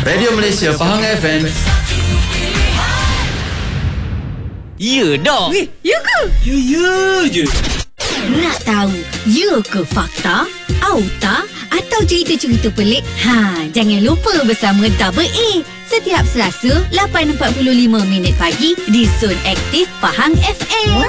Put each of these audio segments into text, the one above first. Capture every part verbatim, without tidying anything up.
Radio Malaysia Pahang F M. Ya dah. Weh, ya ke? Ya ya je. Nak tahu ya ke fakta, auta atau cerita-cerita pelik? Ha, jangan lupa bersama Double A setiap Selasa lapan empat puluh lima minit pagi di Zon Aktif Pahang F M.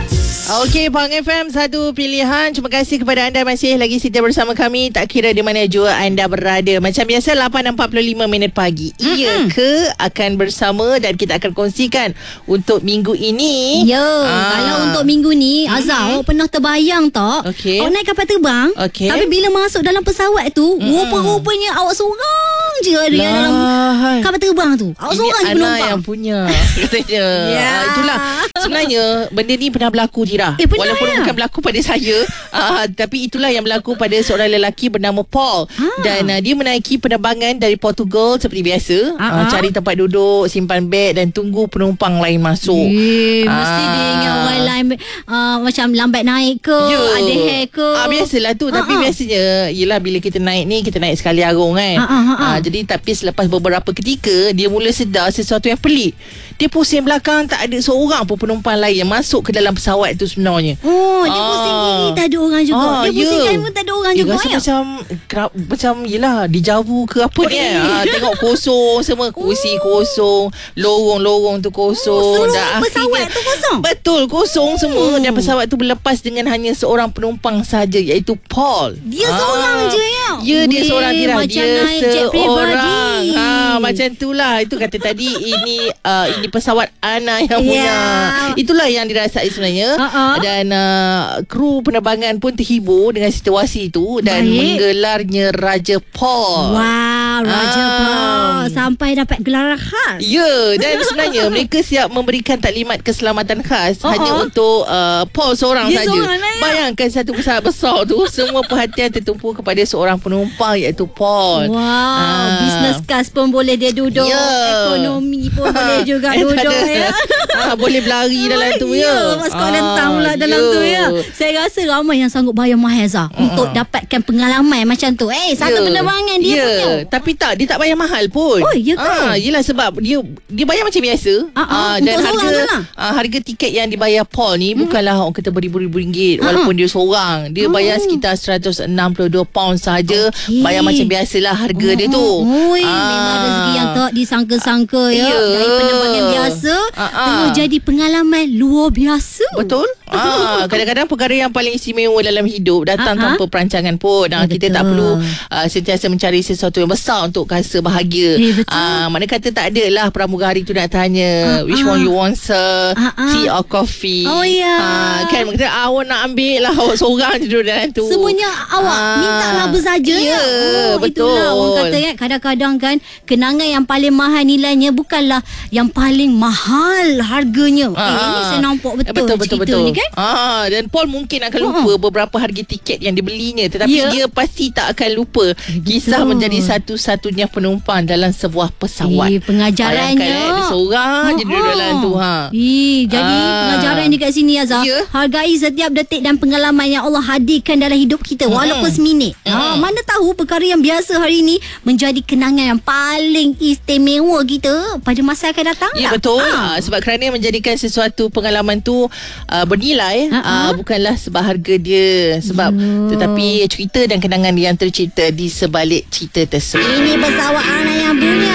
Okey, Pahang F M, satu pilihan. Terima kasih kepada anda masih lagi setia bersama kami. Tak kira di mana jua anda berada. Macam biasa, lapan empat puluh lima minit pagi. Mm-hmm. Iya ke akan bersama dan kita akan kongsikan untuk minggu ini. Ya, ah. kalau untuk minggu ni, Azhar, mm-hmm. awak pernah terbayang tak? Okey. Awak naik kapal terbang, Okey. tapi bila masuk dalam pesawat tu, mm-hmm. rupa-rupanya awak seorang je ada yang dalam kapal terbang tu. Awak ini seorang je anak penumpang. yang punya katanya. Ya. Ah, itulah. Sebenarnya benda ni pernah berlaku, Tira. Eh, pernah Walaupun ya? bukan berlaku pada saya, uh, tapi itulah yang berlaku pada seorang lelaki bernama Paul. Ah. Dan uh, dia menaiki penerbangan dari Portugal seperti biasa. Ah, uh, cari tempat duduk, simpan beg dan tunggu penumpang lain masuk. Eh, mesti Ah. dia ingat orang lain uh, macam lambat naik ke, Ya. ada hair ke. Ah, biasalah tu. Tapi Ah, ah. biasanya, yelah bila kita naik ni, kita naik sekali arung kan. Ah, ah, ah, ah. Ah, jadi tapi selepas beberapa ketika, dia mula sedar sesuatu yang pelik. Dia pusing belakang, tak ada seorang pun penumpang lain yang masuk ke dalam pesawat tu sebenarnya. Oh, dia Ah. pusing gigi tak ada orang juga. Ah, dia pusing ya. kain pun tak ada orang Dia juga. rasa Ya? macam kerap, macam yelah dejavu ke apa Oh, ni eh. kan. Ha, tengok kosong semua, kursi kosong, lorong-lorong tu kosong. Oh, seluruh Dan pesawat akhirnya- tu kosong? Betul, kosong semua. Hmm. Dan pesawat tu berlepas dengan hanya seorang penumpang saja, iaitu Paul. Dia Ah. seorang je ya? Ya, dia Weh, seorang Tira. macam Dia naik jet seorang. pribadi. Ha, macam itulah. Itu kata tadi ini uh, ini pesawat Ana yang Ya. punya. Itulah yang dirasai sebenarnya. Uh-uh. Dan uh, kru penerbangan pun terhibur dengan situasi itu dan Baik. menggelarnya Raja Paul. Wow, Raja Ah. Paul sampai dapat gelar khas. Ya, dan sebenarnya mereka siap memberikan taklimat keselamatan khas Oh, hanya oh. untuk uh, Paul seorang Dia saja. seorang lah, ya. Bayangkan satu pesawat besar tu, semua perhatian tertumpu kepada seorang penumpang iaitu Paul. Wow, Ah. business class pun boleh dia duduk. Ya. Ekonomi pun boleh juga Eh, tak duduk ada. ya. Ah, boleh berlari dalam tu ya. Ya, masuk Ah, lentang pula dalam ya. tu ya. Saya rasa ramai yang sanggup bayar mahal Zah uh-huh. untuk dapatkan pengalaman macam tu. Eh, satu Ya. penerbangan dia ya. punya. Tapi tak, dia tak bayar mahal pun. Oh, ya ke? Ah, yelah sebab dia dia bayar macam biasa. Ah, ah, Ah, untuk dan seorang harga je lah. ah, harga tiket yang dibayar Paul ni hmm. bukanlah orang kata beribu-ribu ringgit Ah, walaupun dia seorang. Dia Oh. bayar sekitar seratus enam puluh dua pound saja. Okey. Bayar macam biasalah harga Oh, dia tu. Oh, Ah. memang rezeki yang tak disangka-sangka ya. Ya. Dari penerbangan biasa Ah, ah. terus jadi pengalaman luar biasa. Betul. Ah, kadang-kadang perkara yang paling istimewa dalam hidup datang Ah, ah. tanpa perancangan pun. Ah, Eh, kita betul. tak perlu uh, sentiasa mencari sesuatu yang besar untuk rasa bahagia. Eh, betul. Ah, mana kata tak adalah pramugari tu nak tanya Ah, which ah. one you want sir, Ah, ah. tea or coffee. Oh, ya. Ah, kan kata ah, awak nak ambil lah, awak seorang je duduk dalam tu. Semuanya awak Ah. mintalah bersaja Ya, ya. Oh, betul. Itulah orang kata kan, kadang-kadang kan kenangan yang paling mahal nilainya bukanlah yang paling mahal harganya. Ah, eh, ini ah. saya nampak betul, betul betul cerita betul. ni kan. Ah, dan Paul mungkin akan lupa Oh. beberapa harga tiket yang dibelinya, tetapi Ya. dia pasti tak akan lupa kisah Betul. menjadi satu-satunya penumpang dalam sebuah pesawat. Eh, pengajarannya. Bayangkan, dia seorang je duduk dalam tu ha. Eh, jadi Ah. pengajaran dekat sini Azhar. Ya. Hargai setiap detik dan pengalaman yang Allah hadirkan dalam hidup kita walaupun seminit. Ha, mana tahu perkara yang biasa hari ini menjadi kenangan yang paling istimewa kita pada masa akan datang. Ya, tak? betul. Ah. Ah, sebab kerana menjadikan sesuatu pengalaman tu uh, bernilai, Ah, ah. uh, bukanlah sebab harga dia, sebab Ya. tetapi cerita dan kenangan yang tercipta di sebalik cerita tersebut. Ini pesawat anak yang punya